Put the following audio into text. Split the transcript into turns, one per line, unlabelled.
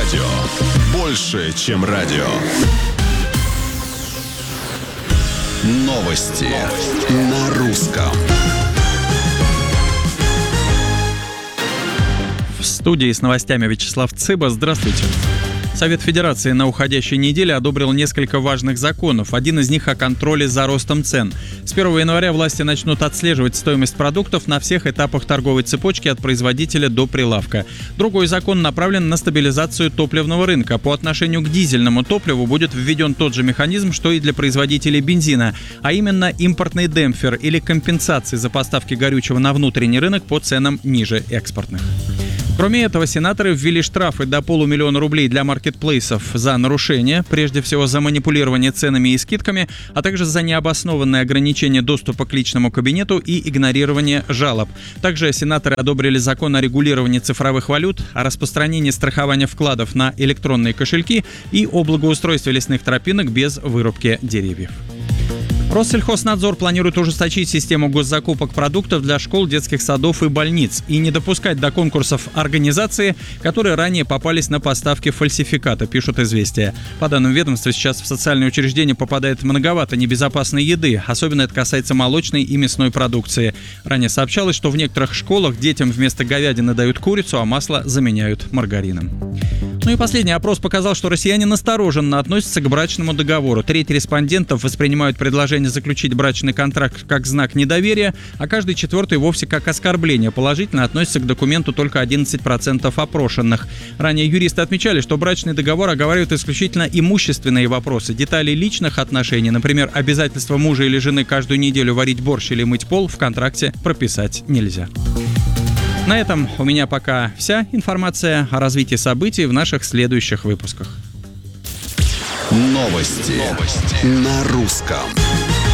Радио. Больше, чем радио. Новости на русском.
В студии с новостями Вячеслав Цыба. Здравствуйте. Совет Федерации на уходящей неделе одобрил несколько важных законов. Один из них о контроле за ростом цен. С 1 января власти начнут отслеживать стоимость продуктов на всех этапах торговой цепочки от производителя до прилавка. Другой закон направлен на стабилизацию топливного рынка. По отношению к дизельному топливу будет введен тот же механизм, что и для производителей бензина, а именно импортный демпфер или компенсации за поставки горючего на внутренний рынок по ценам ниже экспортных. Кроме этого, сенаторы ввели штрафы до 500 000 рублей для маркетплейсов за нарушение, прежде всего за манипулирование ценами и скидками, а также за необоснованное ограничение доступа к личному кабинету и игнорирование жалоб. Также сенаторы одобрили закон о регулировании цифровых валют, о распространении страхования вкладов на электронные кошельки и о благоустройстве лесных тропинок без вырубки деревьев. Россельхознадзор планирует ужесточить систему госзакупок продуктов для школ, детских садов и больниц и не допускать до конкурсов организации, которые ранее попались на поставки фальсификата, пишут «Известия». По данным ведомства, сейчас в социальные учреждения попадает многовато небезопасной еды, особенно это касается молочной и мясной продукции. Ранее сообщалось, что в некоторых школах детям вместо говядины дают курицу, а масло заменяют маргарином. Ну и последний опрос показал, что россияне настороженно относятся к брачному договору. Треть респондентов воспринимают предложение заключить брачный контракт как знак недоверия, а каждый четвертый вовсе как оскорбление. Положительно относится к документу только 11% опрошенных. Ранее юристы отмечали, что брачный договор оговаривает исключительно имущественные вопросы. Детали личных отношений, например, обязательство мужа или жены каждую неделю варить борщ или мыть пол, в контракте прописать нельзя. На этом у меня пока вся информация о развитии событий в наших следующих выпусках.
Новости на русском.